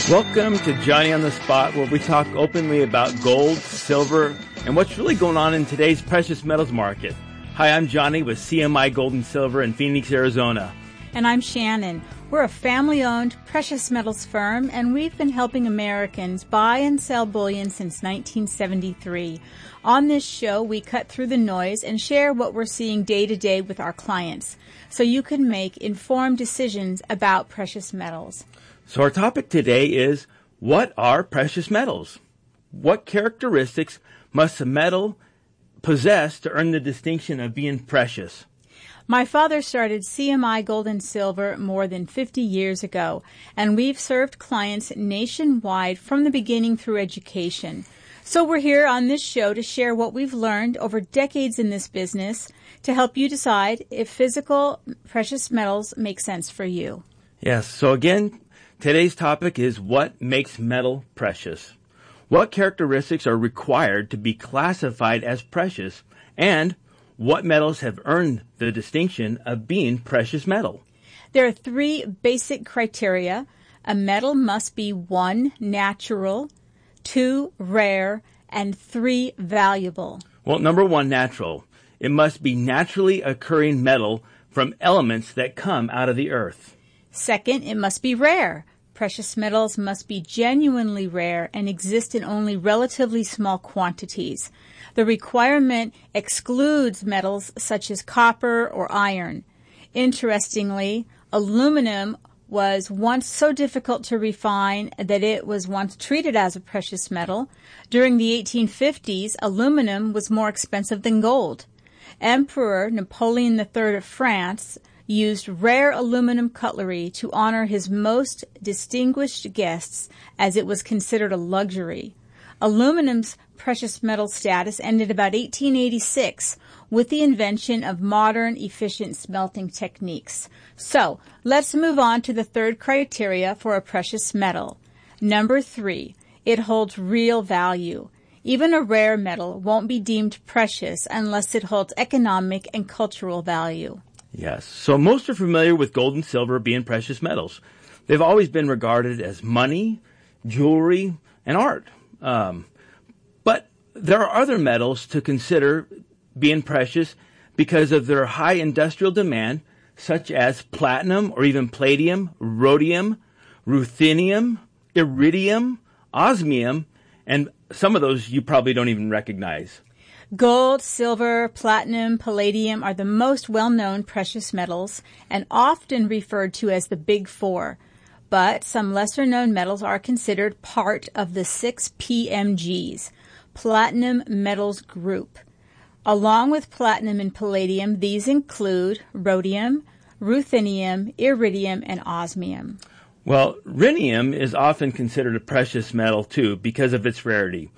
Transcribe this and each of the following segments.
Welcome to Johnny on the Spot, where we talk openly about gold, silver, and what's really going on in today's precious metals market. Hi, I'm Johnny with CMI Gold and Silver in Phoenix, Arizona. And I'm Shannon. We're a family-owned precious metals firm, and we've been helping Americans buy and sell bullion since 1973. On this show, we cut through the noise and share what we're seeing day to day with our clients, so you can make informed decisions about precious metals. So our topic today is, what are precious metals? What characteristics must a metal possess to earn the distinction of being precious? My father started CMI Gold and Silver more than 50 years ago, and we've served clients nationwide from the beginning through education. So we're here on this show to share what we've learned over decades in this business to help you decide if physical precious metals make sense for you. Yes, so again, today's topic is what makes metal precious. What characteristics are required to be classified as precious, and what metals have earned the distinction of being precious metal? There are three basic criteria. A metal must be 1, natural, 2, rare, and 3, valuable. Well, number 1, natural. It must be naturally occurring metal from elements that come out of the earth. Second, it must be rare. Precious metals must be genuinely rare and exist in only relatively small quantities. The requirement excludes metals such as copper or iron. Interestingly, aluminum was once so difficult to refine that it was once treated as a precious metal. During the 1850s, aluminum was more expensive than gold. Emperor Napoleon III of France used rare aluminum cutlery to honor his most distinguished guests, as it was considered a luxury. Aluminum's precious metal status ended about 1886 with the invention of modern efficient smelting techniques. So, let's move on to the third criteria for a precious metal. Number 3, it holds real value. Even a rare metal won't be deemed precious unless it holds economic and cultural value. Yes, so most are familiar with gold and silver being precious metals. They've always been regarded as money, jewelry, and art. But there are other metals to consider being precious because of their high industrial demand, such as platinum or even palladium, rhodium, ruthenium, iridium, osmium, and some of those you probably don't even recognize. Gold, silver, platinum, palladium are the most well-known precious metals and often referred to as the Big Four. But some lesser-known metals are considered part of the 6 PMGs, Platinum Metals Group. Along with platinum and palladium, these include rhodium, ruthenium, iridium, and osmium. Well, rhenium is often considered a precious metal, too, because of its rarity.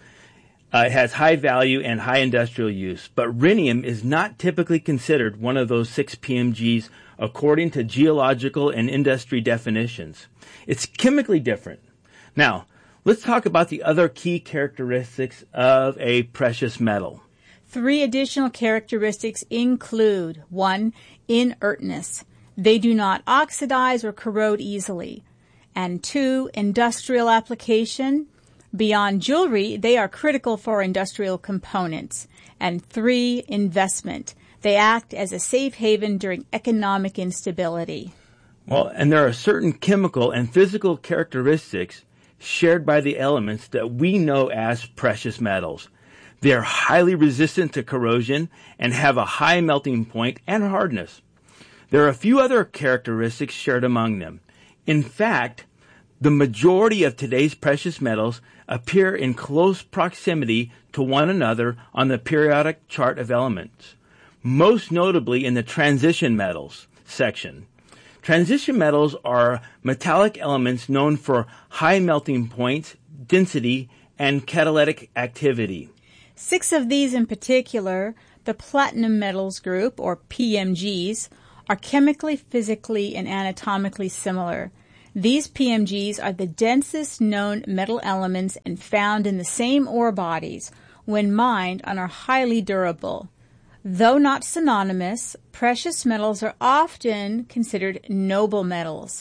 It has high value and high industrial use, but rhenium is not typically considered one of those 6 PMGs according to geological and industry definitions. It's chemically different. Now, let's talk about the other key characteristics of a precious metal. 3 additional characteristics include 1, inertness. They do not oxidize or corrode easily. And 2, industrial application. Beyond jewelry, they are critical for industrial components. And 3, investment. They act as a safe haven during economic instability. Well, and there are certain chemical and physical characteristics shared by the elements that we know as precious metals. They are highly resistant to corrosion and have a high melting point and hardness. There are a few other characteristics shared among them. In fact, the majority of today's precious metals appear in close proximity to one another on the periodic chart of elements, most notably in the transition metals section. Transition metals are metallic elements known for high melting points, density, and catalytic activity. 6 of these in particular, the Platinum Metals Group, or PMGs, are chemically, physically, and anatomically similar. These PMGs are the densest known metal elements and found in the same ore bodies when mined and are highly durable. Though not synonymous, precious metals are often considered noble metals.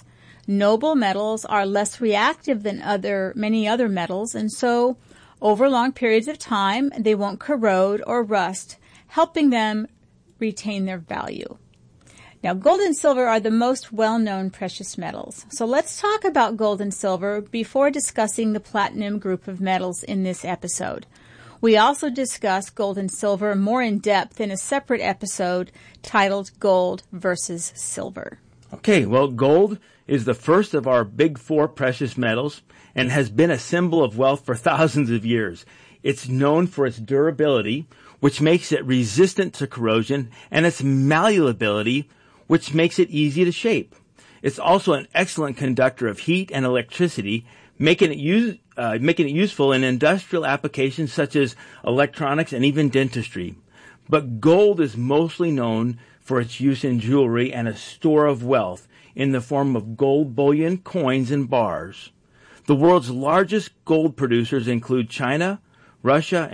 Noble metals are less reactive than many other metals, and so over long periods of time, they won't corrode or rust, helping them retain their value. Now, gold and silver are the most well-known precious metals. So let's talk about gold and silver before discussing the platinum group of metals in this episode. We also discuss gold and silver more in depth in a separate episode titled Gold versus Silver. Okay, well, gold is the first of our big four precious metals and has been a symbol of wealth for thousands of years. It's known for its durability, which makes it resistant to corrosion, and its malleability, which makes it easy to shape. It's also an excellent conductor of heat and electricity, making it useful in industrial applications such as electronics and even dentistry. But gold is mostly known for its use in jewelry and a store of wealth in the form of gold bullion, coins, and bars. The world's largest gold producers include China, Australia,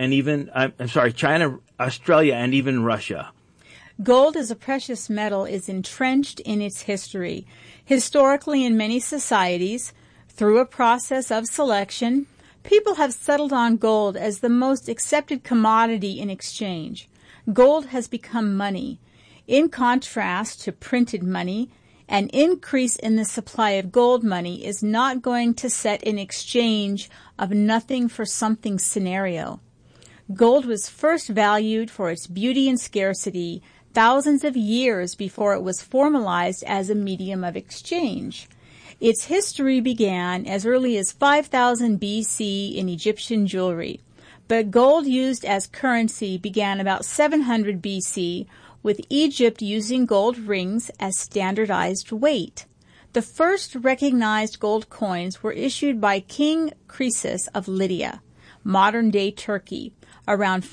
and even Russia. Gold as a precious metal is entrenched in its history. Historically, in many societies, through a process of selection, people have settled on gold as the most accepted commodity in exchange. Gold has become money. In contrast to printed money, an increase in the supply of gold money is not going to set an exchange of nothing for something scenario. Gold was first valued for its beauty and scarcity thousands of years before it was formalized as a medium of exchange. Its history began as early as 5000 BC in Egyptian jewelry, but gold used as currency began about 700 BC, with Egypt using gold rings as standardized weight. The first recognized gold coins were issued by King Croesus of Lydia, modern-day Turkey, around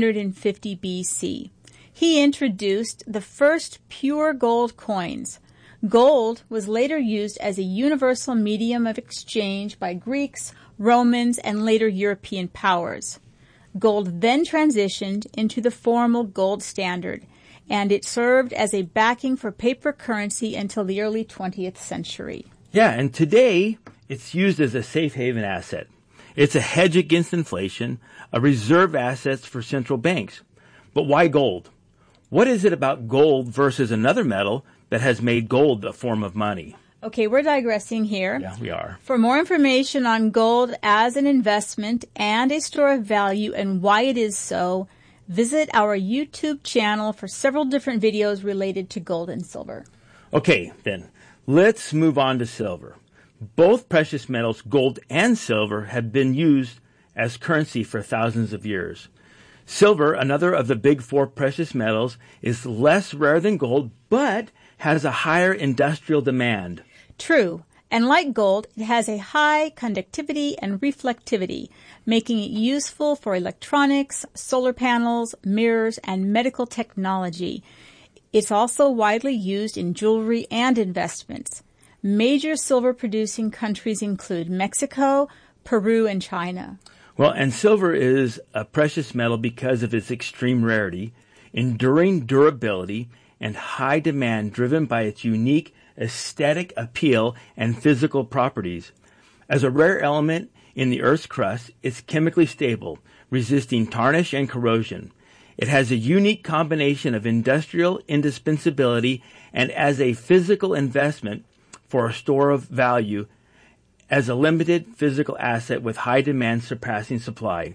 550 BC. He introduced the first pure gold coins. Gold was later used as a universal medium of exchange by Greeks, Romans, and later European powers. Gold then transitioned into the formal gold standard, and it served as a backing for paper currency until the early 20th century. Yeah, and today it's used as a safe haven asset. It's a hedge against inflation, a reserve asset for central banks. But why gold? What is it about gold versus another metal that has made gold a form of money? Okay, we're digressing here. Yeah, we are. For more information on gold as an investment and a store of value and why it is so, visit our YouTube channel for several different videos related to gold and silver. Okay, then, let's move on to silver. Both precious metals, gold and silver, have been used as currency for thousands of years. Silver, another of the big four precious metals, is less rare than gold, but has a higher industrial demand. True. And like gold, it has a high conductivity and reflectivity, making it useful for electronics, solar panels, mirrors, and medical technology. It's also widely used in jewelry and investments. Major silver-producing countries include Mexico, Peru, and China. Well, and silver is a precious metal because of its extreme rarity, enduring durability, and high demand driven by its unique aesthetic appeal and physical properties. As a rare element in the Earth's crust, it's chemically stable, resisting tarnish and corrosion. It has a unique combination of industrial indispensability and as a physical investment for a store of value as a limited physical asset with high demand surpassing supply.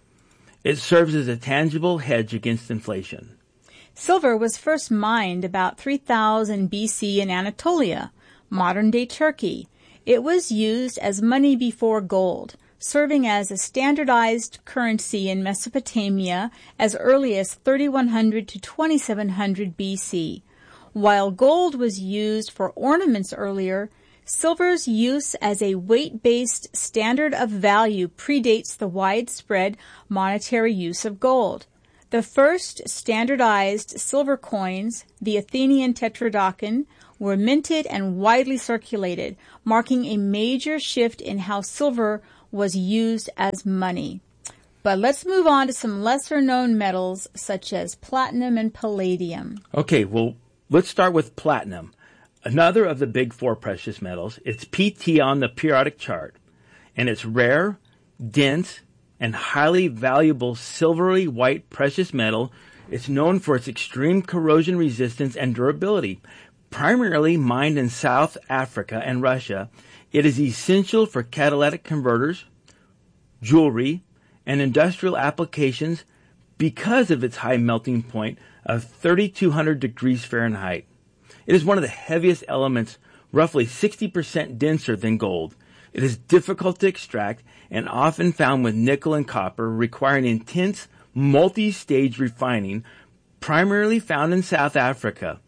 It serves as a tangible hedge against inflation. Silver was first mined about 3000 BC in Anatolia, modern-day Turkey. It was used as money before gold, serving as a standardized currency in Mesopotamia as early as 3100 to 2700 BC. While gold was used for ornaments earlier, silver's use as a weight-based standard of value predates the widespread monetary use of gold. The first standardized silver coins, the Athenian tetradrachm, were minted and widely circulated, marking a major shift in how silver was used as money. But let's move on to some lesser-known metals such as platinum and palladium. Okay, well, let's start with platinum. another of the big four precious metals. It's PT on the periodic chart, and it's rare, dense, and highly valuable silvery white precious metal. It's known for its extreme corrosion resistance and durability. Primarily mined in South Africa and Russia, it is essential for catalytic converters, jewelry, and industrial applications because of its high melting point of 3,200 degrees Fahrenheit. It is one of the heaviest elements, roughly 60% denser than gold. It is difficult to extract and often found with nickel and copper, requiring intense multi-stage refining, primarily found in South Africa.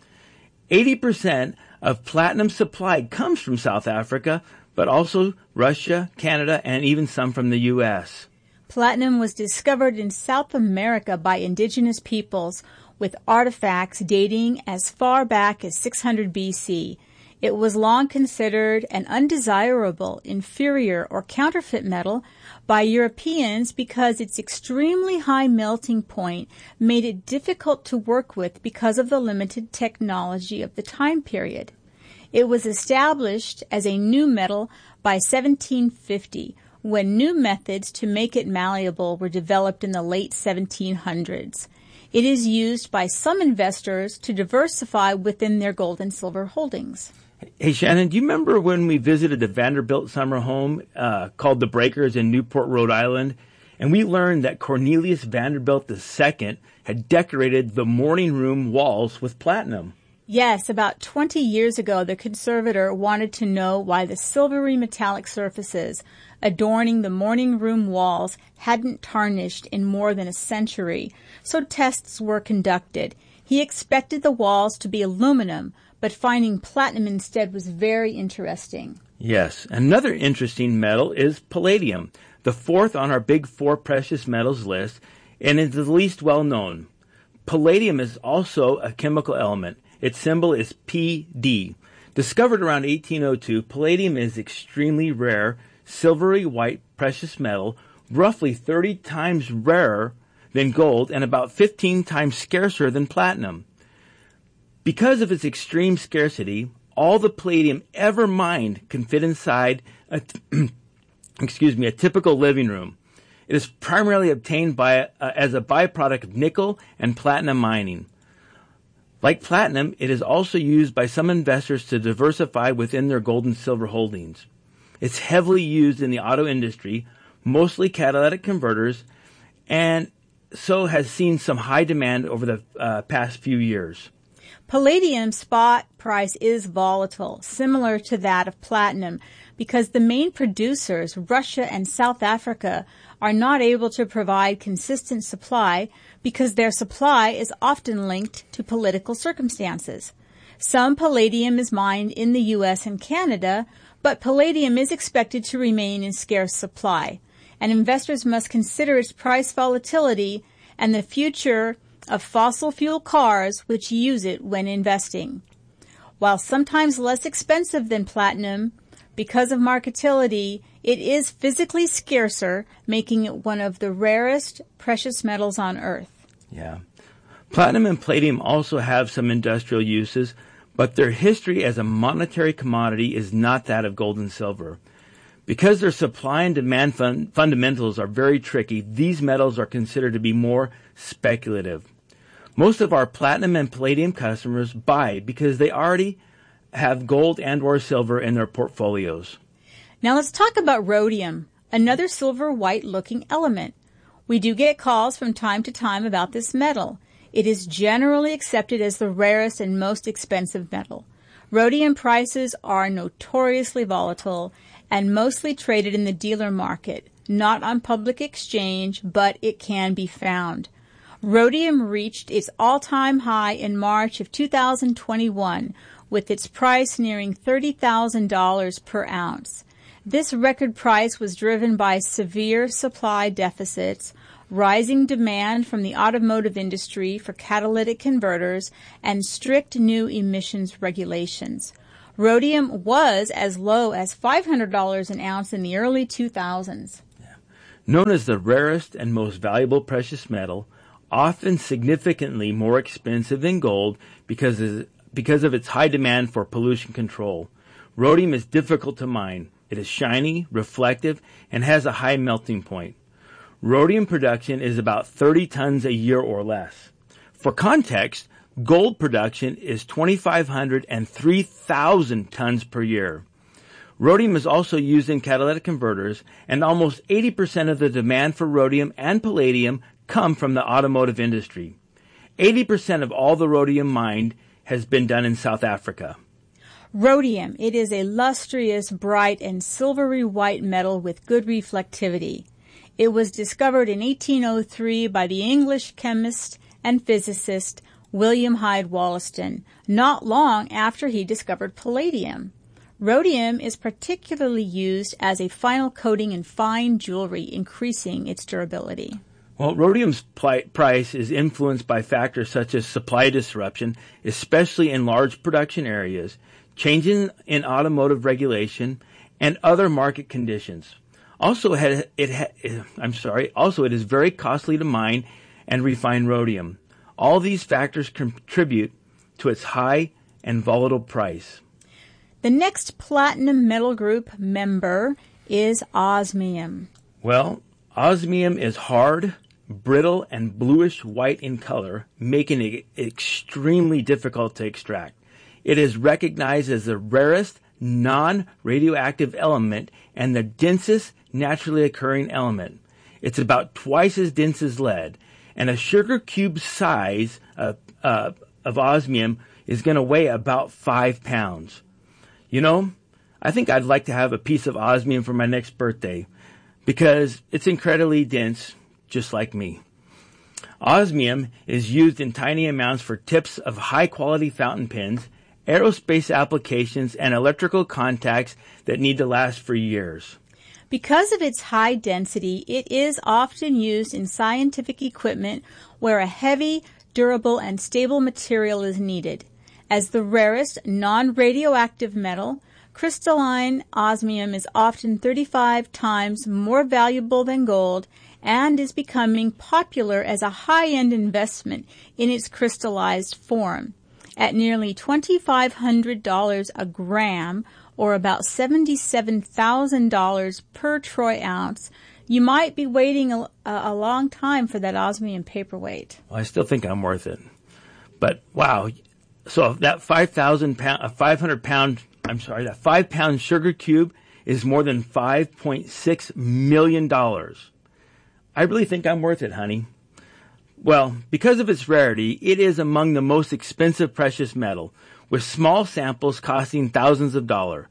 80% of platinum supply comes from South Africa, but also Russia, Canada, and even some from the U.S. Platinum was discovered in South America by indigenous peoples with artifacts dating as far back as 600 BC. It was long considered an undesirable, inferior, or counterfeit metal by Europeans because its extremely high melting point made it difficult to work with because of the limited technology of the time period. It was established as a new metal by 1750, when new methods to make it malleable were developed in the late 1700s. It is used by some investors to diversify within their gold and silver holdings. Hey, Shannon, do you remember when we visited the Vanderbilt summer home called The Breakers in Newport, Rhode Island? And we learned that Cornelius Vanderbilt II had decorated the morning room walls with platinum. Yes, about 20 years ago, the conservator wanted to know why the silvery metallic surfaces adorning the morning room walls hadn't tarnished in more than a century, so tests were conducted. He expected the walls to be aluminum, but finding platinum instead was very interesting. Yes, another interesting metal is palladium, the fourth on our big four precious metals list, and is the least well known. Palladium is also a chemical element. Its symbol is Pd. Discovered around 1802, palladium is extremely rare, silvery white precious metal, roughly 30 times rarer than gold and about 15 times scarcer than platinum. Because of its extreme scarcity, all the palladium ever mined can fit inside a typical living room. It is primarily obtained as a byproduct of nickel and platinum mining. Like platinum, it is also used by some investors to diversify within their gold and silver holdings. It's heavily used in the auto industry, mostly catalytic converters, and so has seen some high demand over the past few years. Palladium spot price is volatile, similar to that of platinum, because the main producers, Russia and South Africa, are not able to provide consistent supply because their supply is often linked to political circumstances. Some palladium is mined in the U.S. and Canada, but palladium is expected to remain in scarce supply, and investors must consider its price volatility and the future of fossil fuel cars which use it when investing. While sometimes less expensive than platinum, because of marketability, it is physically scarcer, making it one of the rarest precious metals on Earth. Yeah. Platinum and palladium also have some industrial uses, but their history as a monetary commodity is not that of gold and silver. Because their supply and demand fundamentals are very tricky, these metals are considered to be more speculative. Most of our platinum and palladium customers buy because they already have gold and or silver in their portfolios. Now let's talk about rhodium, another silver white looking element. We do get calls from time to time about this metal. It is generally accepted as the rarest and most expensive metal. Rhodium prices are notoriously volatile and mostly traded in the dealer market, not on public exchange, but it can be found. Rhodium reached its all-time high in March of 2021, with its price nearing $30,000 per ounce. This record price was driven by severe supply deficits, rising demand from the automotive industry for catalytic converters, and strict new emissions regulations. Rhodium was as low as $500 an ounce in the early 2000s. Known as the rarest and most valuable precious metal, often significantly more expensive than gold because because of its high demand for pollution control. Rhodium is difficult to mine. It is shiny, reflective, and has a high melting point. Rhodium production is about 30 tons a year or less. For context, gold production is 2,500 and 3,000 tons per year. Rhodium is also used in catalytic converters, and almost 80% of the demand for rhodium and palladium come from the automotive industry. 80% of all the rhodium mined has been done in South Africa. Rhodium. It is a lustrous, bright, and silvery white metal with good reflectivity. It was discovered in 1803 by the English chemist and physicist William Hyde Wollaston, not long after he discovered palladium. Rhodium is particularly used as a final coating in fine jewelry, increasing its durability. Well, rhodium's price is influenced by factors such as supply disruption, especially in large production areas, changes in automotive regulation, and other market conditions. Also, it is very costly to mine and refine rhodium. All these factors contribute to its high and volatile price. The next platinum metal group member is osmium. Well, osmium is hard, brittle, and bluish-white in color, making it extremely difficult to extract. It is recognized as the rarest non-radioactive element and the densest naturally occurring element. It's about twice as dense as lead, and a sugar cube size of osmium is going to weigh about 5 pounds. You know, I think I'd like to have a piece of osmium for my next birthday because it's incredibly dense, just like me. Osmium is used in tiny amounts for tips of high-quality fountain pens, aerospace applications, and electrical contacts that need to last for years. Because of its high density, it is often used in scientific equipment where a heavy, durable, and stable material is needed. As the rarest non-radioactive metal, crystalline osmium is often 35 times more valuable than gold and is becoming popular as a high-end investment in its crystallized form. At nearly $2,500 a gram, or about $77,000 per troy ounce, you might be waiting a long time for that osmium paperweight. Well, I still think I'm worth it. But wow, so that 5-pound sugar cube is more than $5.6 million. I really think I'm worth it, honey. Well, because of its rarity, it is among the most expensive precious metal, with small samples costing thousands of dollars.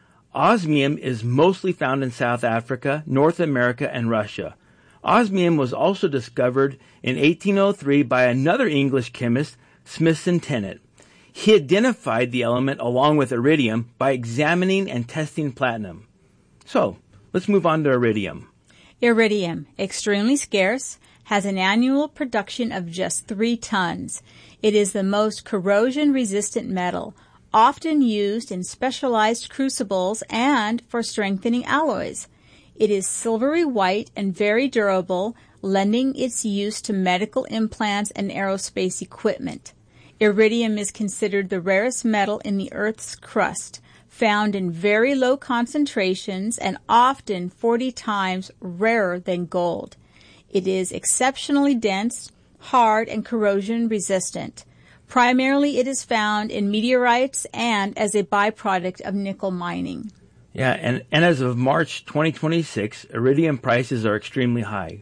Osmium is mostly found in South Africa, North America, and Russia. Osmium was also discovered in 1803 by another English chemist, Smithson Tennant. He identified the element along with iridium by examining and testing platinum. So, let's move on to iridium. Iridium, extremely scarce, has an annual production of just 3 tons. It is the most corrosion-resistant metal, often used in specialized crucibles and for strengthening alloys. It is silvery white and very durable, lending its use to medical implants and aerospace equipment. Iridium is considered the rarest metal in the Earth's crust, found in very low concentrations and often 40 times rarer than gold. It is exceptionally dense, hard, and corrosion resistant. Primarily, it is found in meteorites and as a byproduct of nickel mining. Yeah, and as of March 2026, iridium prices are extremely high,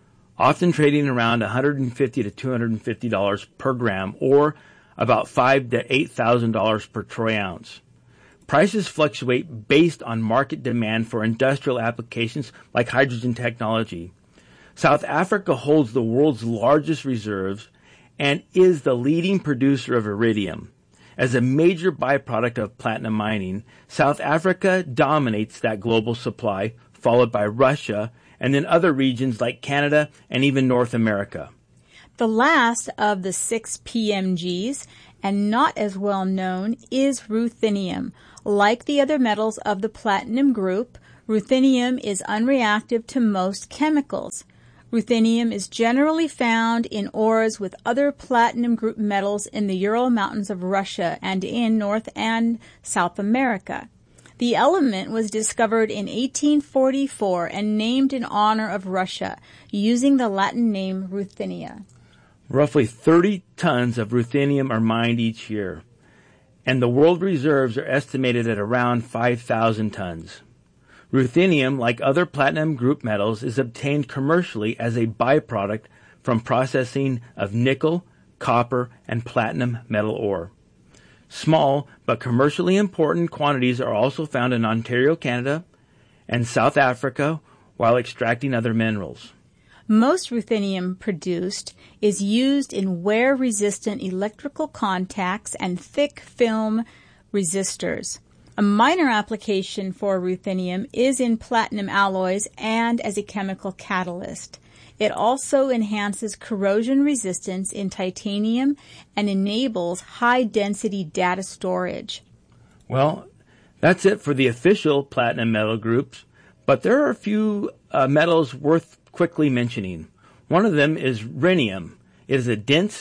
often trading around $150 to $250 per gram, or about $5,000 to $8,000 per troy ounce. Prices fluctuate based on market demand for industrial applications like hydrogen technology. South Africa holds the world's largest reserves and is the leading producer of iridium. As a major byproduct of platinum mining, South Africa dominates that global supply, followed by Russia, and then other regions like Canada and even North America. The last of the 6 PMGs, and not as well known, is ruthenium. Like the other metals of the platinum group, ruthenium is unreactive to most chemicals. Ruthenium is generally found in ores with other platinum group metals in the Ural Mountains of Russia and in North and South America. The element was discovered in 1844 and named in honor of Russia, using the Latin name Ruthenia. Roughly 30 tons of ruthenium are mined each year, and the world reserves are estimated at around 5,000 tons. Ruthenium, like other platinum group metals, is obtained commercially as a byproduct from processing of nickel, copper, and platinum metal ore. Small but commercially important quantities are also found in Ontario, Canada, and South Africa while extracting other minerals. Most ruthenium produced is used in wear-resistant electrical contacts and thick film resistors. A minor application for ruthenium is in platinum alloys and as a chemical catalyst. It also enhances corrosion resistance in titanium and enables high-density data storage. Well, that's it for the official platinum metal groups, but there are a few metals worth quickly mentioning. One of them is rhenium. It is a dense,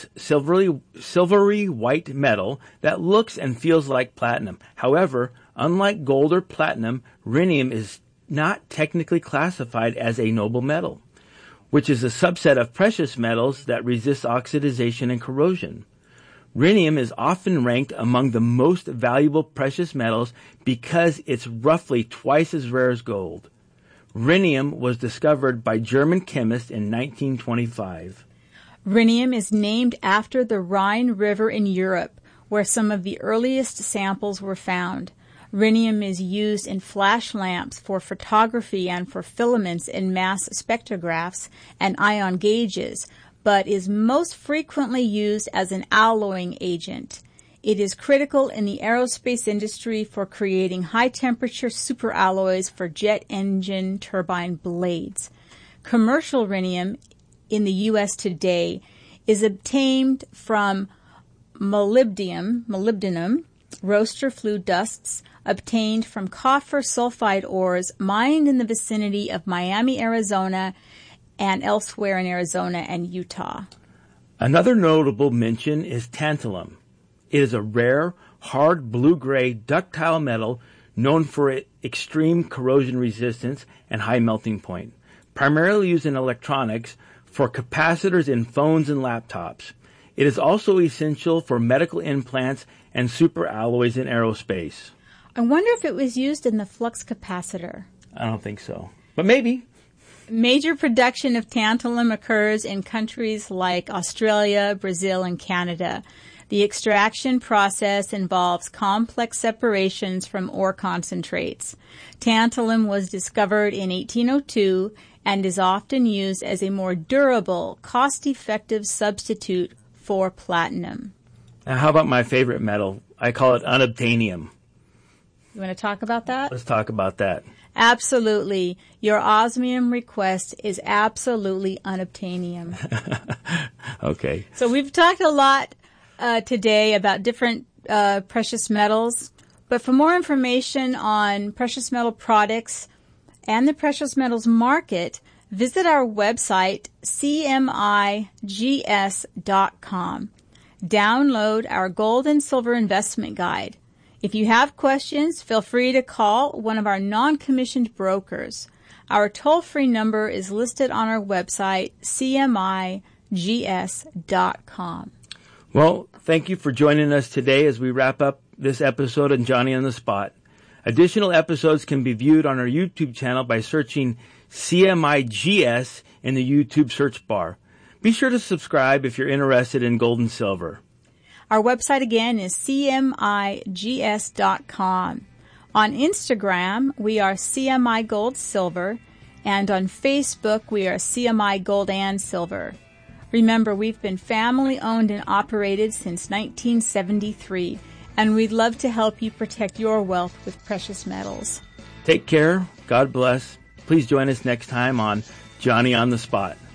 silvery white metal that looks and feels like platinum. However, unlike gold or platinum, rhenium is not technically classified as a noble metal, which is a subset of precious metals that resist oxidation and corrosion. Rhenium is often ranked among the most valuable precious metals because it's roughly twice as rare as gold. Rhenium was discovered by German chemists in 1925. Rhenium is named after the Rhine River in Europe, where some of the earliest samples were found. Rhenium is used in flash lamps for photography and for filaments in mass spectrographs and ion gauges, but is most frequently used as an alloying agent. It is critical in the aerospace industry for creating high-temperature superalloys for jet engine turbine blades. Commercial rhenium in the U.S. today is obtained from molybdenum, roaster flue dusts, obtained from copper sulfide ores mined in the vicinity of Miami, Arizona, and elsewhere in Arizona and Utah. Another notable mention is tantalum. It is a rare, hard blue-gray, ductile metal known for its extreme corrosion resistance and high melting point, primarily used in electronics for capacitors in phones and laptops. It is also essential for medical implants and superalloys in aerospace. I wonder if it was used in the flux capacitor. I don't think so, but maybe. Major production of tantalum occurs in countries like Australia, Brazil, and Canada. The extraction process involves complex separations from ore concentrates. Tantalum was discovered in 1802 and is often used as a more durable, cost-effective substitute for platinum. Now, how about my favorite metal? I call it unobtainium. You want to talk about that? Let's talk about that. Absolutely. Your osmium request is absolutely unobtainium. Okay. So we've talked a lot today about different precious metals, but for more information on precious metal products and the precious metals market, visit our website, cmigs.com. Download our gold and silver investment guide. If you have questions, feel free to call one of our non-commissioned brokers. Our toll-free number is listed on our website, cmigs.com. Well, thank you for joining us today as we wrap up this episode of Johnny on the Spot. Additional episodes can be viewed on our YouTube channel by searching CMIGS in the YouTube search bar. Be sure to subscribe if you're interested in gold and silver. Our website again is cmigs.com. On Instagram, we are CMI Gold Silver, and on Facebook, we are CMI Gold and Silver. Remember, we've been family owned and operated since 1973, and we'd love to help you protect your wealth with precious metals. Take care. God bless. Please join us next time on Johnny on the Spot.